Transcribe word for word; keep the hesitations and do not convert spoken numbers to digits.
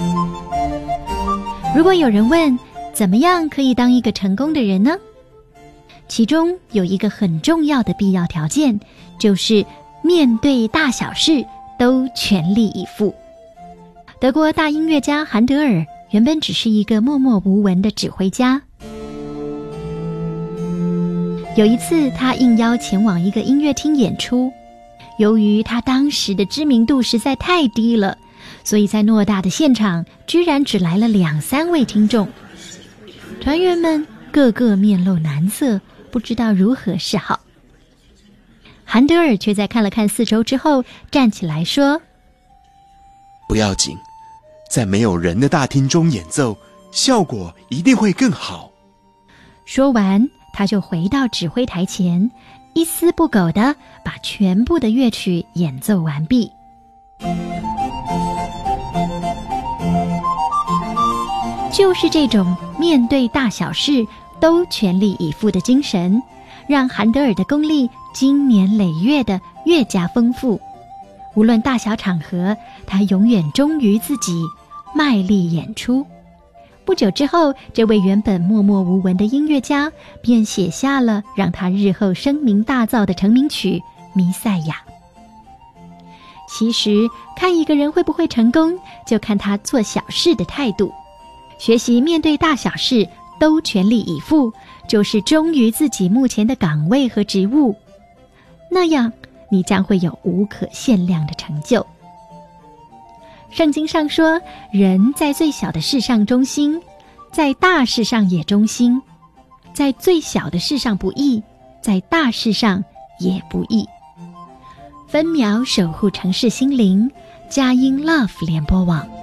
如果有人问，怎么样可以当一个成功的人呢？其中有一个很重要的必要条件，就是面对大小事都全力以赴。德国大音乐家韩德尔原本只是一个默默无闻的指挥家。有一次，他应邀前往一个音乐厅演出，由于他当时的知名度实在太低了，所以在偌大的现场居然只来了两三位听众。团员们个个面露难色，不知道如何是好。韩德尔却在看了看四周之后，站起来说： 不要紧，在没有人的大厅中演奏，效果一定会更好。 说完，他就回到指挥台前，一丝不苟地把全部的乐曲演奏完毕。就是这种面对大小事都全力以赴的精神，让韩德尔的功力经年累月的越加丰富。无论大小场合，他永远忠于自己，卖力演出。不久之后，这位原本默默无闻的音乐家便写下了让他日后声名大噪的成名曲《弥赛亚》。其实，看一个人会不会成功，就看他做小事的态度。学习面对大小事都全力以赴，就是忠于自己目前的岗位和职务，那样你将会有无可限量的成就。圣经上说，人在最小的事上忠心，在大事上也忠心，在最小的事上不义，在大事上也不义。分秒守护城市心灵，佳音 Love 联播网。